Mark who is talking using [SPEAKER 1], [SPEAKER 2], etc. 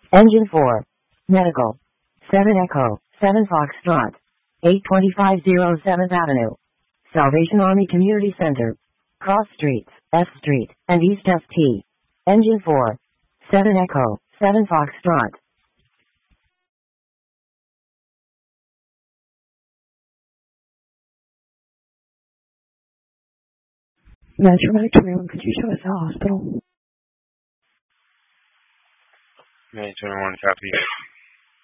[SPEAKER 1] Engine 4. Medical. 7 Echo, 7 Foxtrot. 825 07th Avenue. Salvation Army Community Center. Cross Streets, S Street, and East ST. Engine 4. 7 Echo, 7 Foxtrot.
[SPEAKER 2] Metro 21, could you show us the hospital?
[SPEAKER 3] May 21 copy.